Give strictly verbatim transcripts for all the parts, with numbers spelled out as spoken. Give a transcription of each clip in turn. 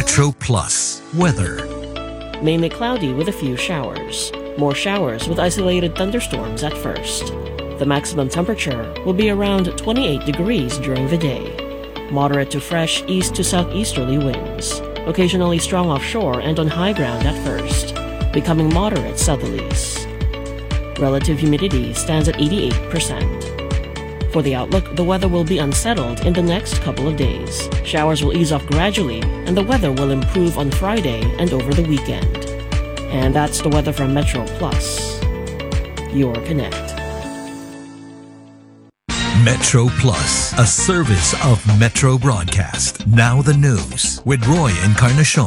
Metro Plus weather. Mainly cloudy with a few showers. More showers with isolated thunderstorms at first. The maximum temperature will be around twenty-eight degrees during the day. Moderate to fresh east to southeasterly winds. Occasionally strong offshore and on high ground at first, becoming moderate southerlies. Relative humidity stands at eighty-eight percent. For the outlook, the weather will be unsettled in the next couple of days. Showers will ease off gradually, and the weather will improve on Friday and over the weekend. And that's the weather from Metro Plus, your connect. Metro Plus, a service of Metro Broadcast. Now the news with Roy Encarnacion.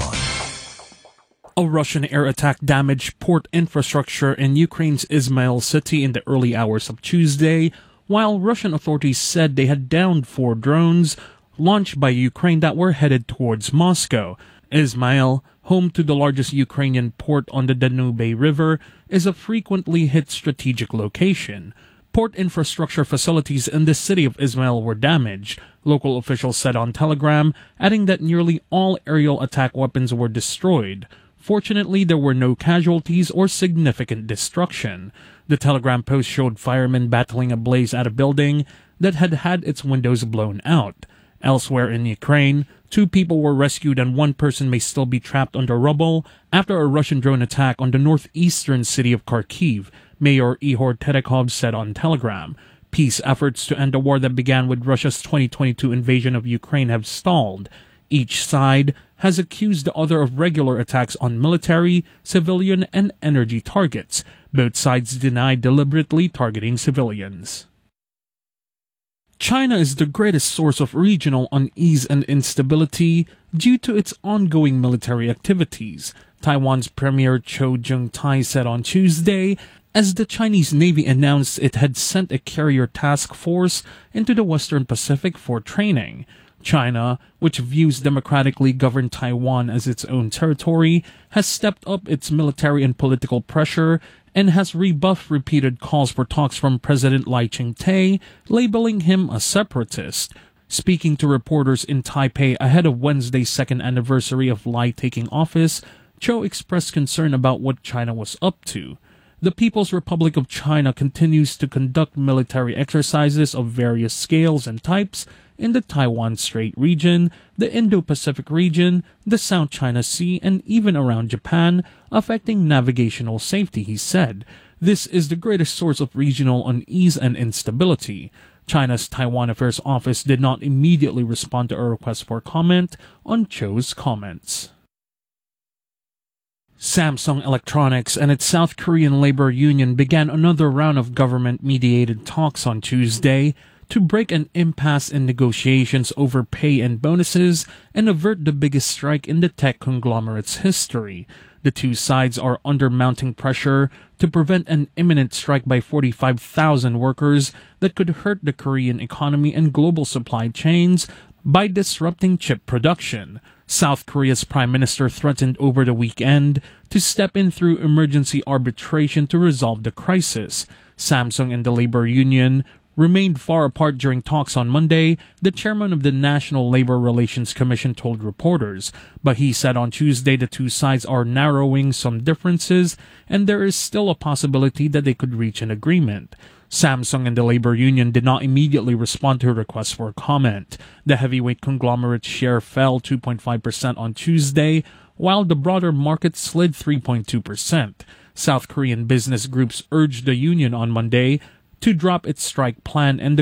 A Russian air attack damaged port infrastructure in Ukraine's Izmail city in the early hours of Tuesday, while Russian authorities said they had downed four drones launched by Ukraine that were headed towards Moscow. Izmail, home to the largest Ukrainian port on the Danube River, is a frequently hit strategic location. Port infrastructure facilities in the city of Izmail were damaged, local officials said on Telegram, adding that nearly all aerial attack weapons were destroyed. Fortunately, there were no casualties or significant destruction. The Telegram post showed firemen battling a blaze at a building that had had its windows blown out. Elsewhere in Ukraine, two people were rescued and one person may still be trapped under rubble after a Russian drone attack on the northeastern city of Kharkiv, Mayor Ihor Terekhov said on Telegram. Peace efforts to end the war that began with Russia's twenty twenty-two invasion of Ukraine have stalled. Each side has accused the other of regular attacks on military, civilian, and energy targets. Both sides deny deliberately targeting civilians. China is the greatest source of regional unease and instability due to its ongoing military activities, Taiwan's Premier Cho Jung-tai said on Tuesday, as the Chinese Navy announced it had sent a carrier task force into the Western Pacific for training. China, which views democratically governed Taiwan as its own territory, has stepped up its military and political pressure and has rebuffed repeated calls for talks from President Lai Ching-te, labeling him a separatist. Speaking to reporters in Taipei ahead of Wednesday's second anniversary of Lai taking office, Cho expressed concern about what China was up to. The People's Republic of China continues to conduct military exercises of various scales and types in the Taiwan Strait region, the Indo-Pacific region, the South China Sea, and even around Japan, affecting navigational safety, he said. This is the greatest source of regional unease and instability. China's Taiwan Affairs Office did not immediately respond to a request for comment on Cho's comments. Samsung Electronics and its South Korean labor union began another round of government-mediated talks on Tuesday to break an impasse in negotiations over pay and bonuses and avert the biggest strike in the tech conglomerate's history. The two sides are under mounting pressure to prevent an imminent strike by forty-five thousand workers that could hurt the Korean economy and global supply chains by disrupting chip production. South Korea's prime minister threatened over the weekend to step in through emergency arbitration to resolve the crisis. Samsung and the labor union remained far apart during talks on Monday, the chairman of the National Labor Relations Commission told reporters, but he said on Tuesday the two sides are narrowing some differences and there is still a possibility that they could reach an agreement. Samsung and the labor union did not immediately respond to a request for comment. The heavyweight conglomerate's share fell two point five percent on Tuesday, while the broader market slid three point two percent. South Korean business groups urged the union on Monday to drop its strike plan and the